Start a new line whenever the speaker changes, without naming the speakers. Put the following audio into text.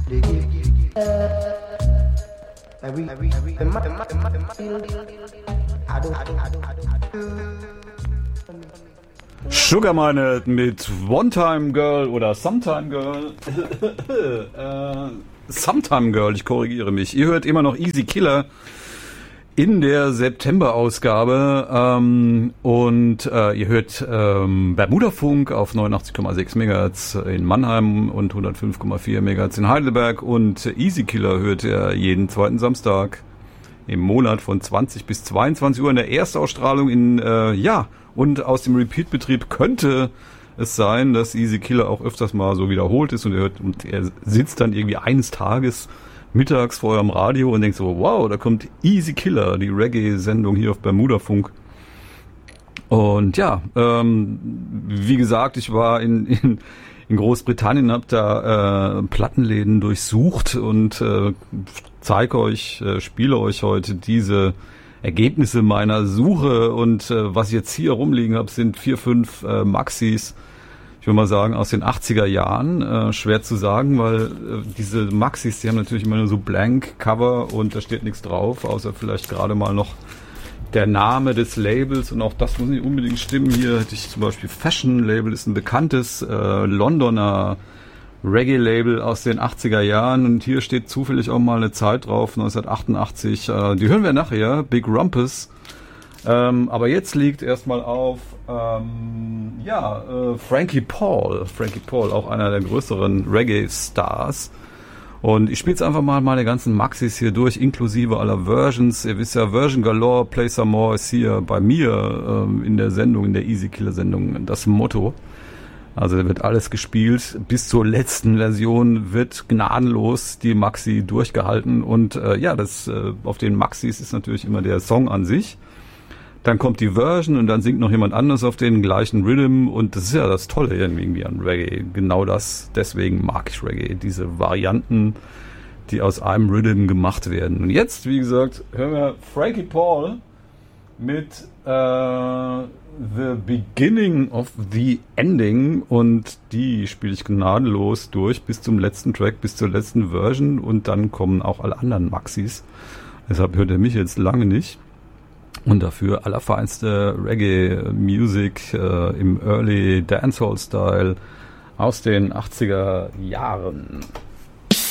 Sugar Mine mit One Time Girl oder Sometime Girl. Sometime Girl, ich korrigiere mich. Ihr hört immer noch Easy Killer in der September-Ausgabe und ihr hört Bermuda-Funk auf 89,6 MHz in Mannheim und 105,4 MHz in Heidelberg und Easy Killer hört ihr jeden zweiten Samstag im Monat von 20 bis 22 Uhr in der Erstausstrahlung in, und aus dem Repeat-Betrieb könnte es sein, dass Easy Killer auch öfters mal so wiederholt ist und er sitzt dann irgendwie eines Tages mittags vor eurem Radio und denkt so, wow, da kommt Easy Killer, die Reggae-Sendung hier auf Bermuda Funk. Und ja, wie gesagt, ich war in Großbritannien, habe da Plattenläden durchsucht und spiele euch heute diese Ergebnisse meiner Suche und was ich jetzt hier rumliegen habe, sind 4, 5 Maxis, ich würde mal sagen, aus den 80er Jahren. Schwer zu sagen, weil diese Maxis, die haben natürlich immer nur so blank Cover und da steht nichts drauf, außer vielleicht gerade mal noch der Name des Labels und auch das muss nicht unbedingt stimmen. Hier hätte ich zum Beispiel Fashion Label, ist ein bekanntes Londoner Reggae-Label aus den 80er Jahren und hier steht zufällig auch mal eine Zeit drauf, 1988. Die hören wir nachher, Big Rumpus. Aber jetzt liegt erstmal auf Frankie Paul. Frankie Paul, auch einer der größeren Reggae-Stars. Und ich spiele jetzt einfach mal meine ganzen Maxis hier durch, inklusive aller Versions. Ihr wisst ja, Version Galore, Play Some More ist hier bei mir in der Sendung, in der Easy Killer Sendung das Motto. Also da wird alles gespielt. Bis zur letzten Version wird gnadenlos die Maxi durchgehalten. Und das auf den Maxis ist natürlich immer der Song an sich. Dann kommt die Version und dann singt noch jemand anderes auf den gleichen Rhythm. Und das ist ja das Tolle irgendwie an Reggae. Genau das. Deswegen mag ich Reggae. Diese Varianten, die aus einem Rhythm gemacht werden. Und jetzt, wie gesagt, hören wir Frankie Paul mit The Beginning of the Ending und die spiele ich gnadenlos durch bis zum letzten Track, bis zur letzten Version und dann kommen auch alle anderen Maxis. Deshalb hört ihr mich jetzt lange nicht. Und dafür allerfeinste Reggae-Music im Early Dancehall-Style aus den 80er Jahren.